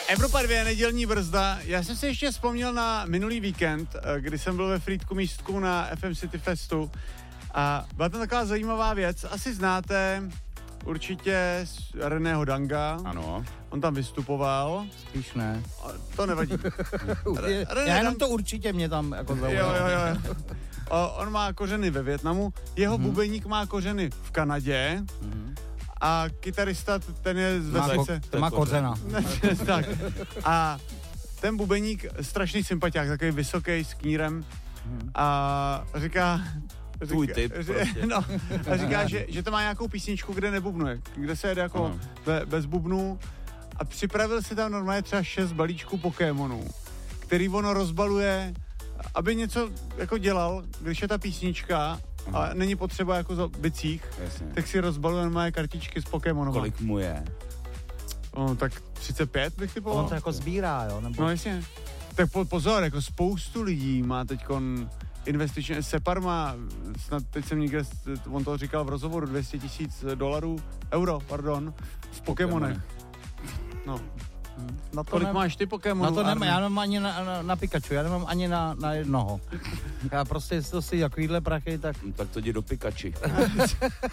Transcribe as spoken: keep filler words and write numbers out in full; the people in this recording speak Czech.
Evropa dvě, nedělní brzda. Já jsem si ještě vzpomněl na minulý víkend, kdy jsem byl ve Frýdku místku na F M City Festu a byla tam taková zajímavá věc. Asi znáte určitě Reného Danga. Ano. On tam vystupoval. Spíš ne. To nevadí. Já jenom to určitě mě tam jako zaujalo. Jo, jo, jo. O, on má kořeny ve Vietnamu, jeho hmm. bubeník má kořeny v Kanadě hmm. a kytarista, ten je z vesnice. To má kořena. Tak. A ten bubeník, strašný sympatiák, takový vysoký s knírem hmm. a říká... Tvůj typ prostě. No, a říká, že, že to má nějakou písničku, kde nebubnuje, kde se jede jako be, bez bubnů a připravil si tam normálně třeba šest balíčků Pokémonů, který ono rozbaluje, aby něco jako dělal, když je ta písnička a není potřeba jako za bicích, jasně. Tak si rozbaluje normálně kartičky s Pokémonama. Kolik mu je? No, tak třicet pět bych typoval. On to jako sbírá, jo? Nebo... No jasně. Tak po, pozor, jako spoustu lidí má teďkon investičně, Separ má, snad teď jsem někde, on to říkal v rozhovoru, dvě stě tisíc dolarů, euro, pardon, v Pokémonech. No. Na to Kolik nem, máš ty Pokémonů? Na to nemám, já nemám ani na, na, na Pikachu, já nemám ani na, na jednoho. Já prostě, jestli to si takovýhle prachy, tak... No, tak to jdi do Pikači.